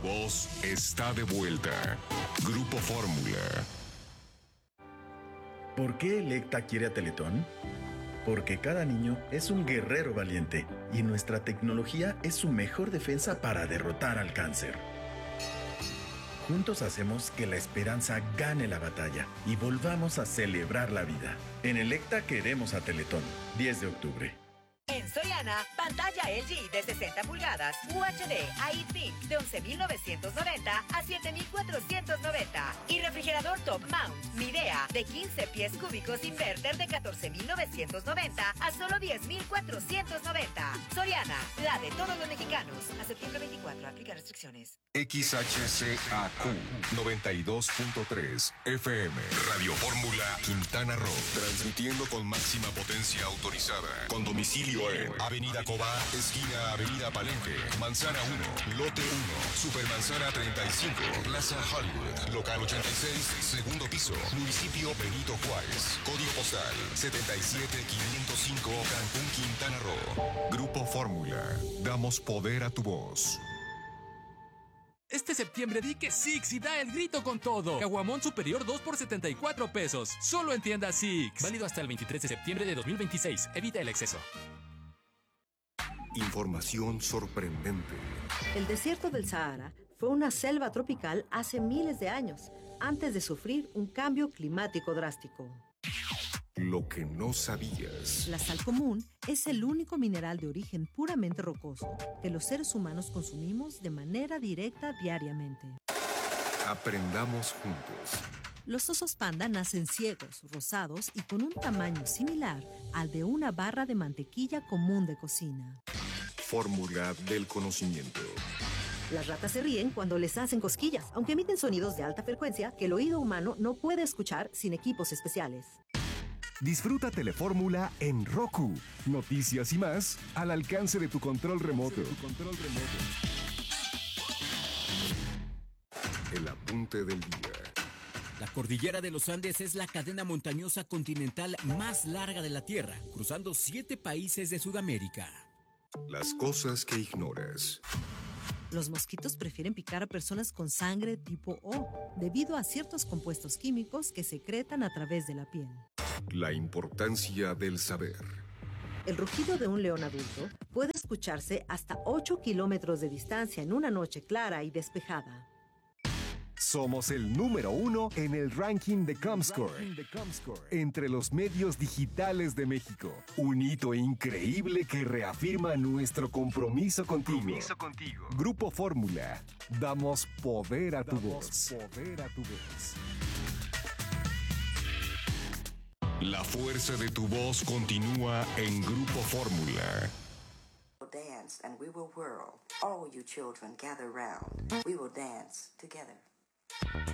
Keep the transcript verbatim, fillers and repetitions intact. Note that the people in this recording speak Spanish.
voz está de vuelta. Grupo Fórmula. ¿Por qué Electa quiere a Teletón? Porque cada niño es un guerrero valiente y nuestra tecnología es su mejor defensa para derrotar al cáncer. Juntos hacemos que la esperanza gane la batalla y volvamos a celebrar la vida. En Electa queremos a Teletón. diez de octubre. En Soriana, pantalla L G de sesenta pulgadas U H D A I Thin de once mil novecientos noventa a siete mil cuatrocientos noventa y refrigerador Top Mount Midea de quince pies cúbicos inverter de catorce mil novecientos noventa a solo diez mil cuatrocientos noventa. Soriana, la de todos los mexicanos. A septiembre veinticuatro, aplica restricciones. X H C A Q noventa y dos punto tres F M. Radio Fórmula Quintana Roo. Transmitiendo con máxima potencia autorizada. Con domicilio en Avenida Cobá, esquina Avenida Palenque, Manzana uno, Lote uno, Supermanzana treinta y cinco, Plaza Hollywood, Local ochenta y seis, segundo piso, Municipio Benito Juárez. Código postal setenta y siete quinientos cinco, Cancún, Quintana Roo. Grupo Fórmula. Damos poder a tu voz. Este septiembre di que Six y da el grito con todo. Caguamón superior dos por setenta y cuatro pesos. Solo en tienda Six. Válido hasta el veintitrés de septiembre de dos mil veintiséis. Evita el exceso. Información sorprendente. El desierto del Sahara fue una selva tropical hace miles de años, antes de sufrir un cambio climático drástico. Lo que no sabías. La sal común es el único mineral de origen puramente rocoso que los seres humanos consumimos de manera directa diariamente. Aprendamos juntos. Los osos panda nacen ciegos, rosados y con un tamaño similar al de una barra de mantequilla común de cocina. Fórmula del conocimiento. Las ratas se ríen cuando les hacen cosquillas, aunque emiten sonidos de alta frecuencia que el oído humano no puede escuchar sin equipos especiales. Disfruta Telefórmula en Roku. Noticias y más al alcance de tu control remoto. El apunte del día. La cordillera de los Andes es la cadena montañosa continental más larga de la Tierra, cruzando siete países de Sudamérica. Las cosas que ignoras. Los mosquitos prefieren picar a personas con sangre tipo O, debido a ciertos compuestos químicos que secretan a través de la piel. La importancia del saber. El rugido de un león adulto puede escucharse hasta ocho kilómetros de distancia en una noche clara y despejada. Somos el número uno en el ranking de Comscore, entre los medios digitales de México. Un hito increíble que reafirma nuestro compromiso contigo. Compromiso contigo. Grupo Fórmula. Damos poder a tu voz. Poder a tu voz. La fuerza de tu voz continúa en Grupo Fórmula. Dance and we will whirl. All you children gather round. We will dance together.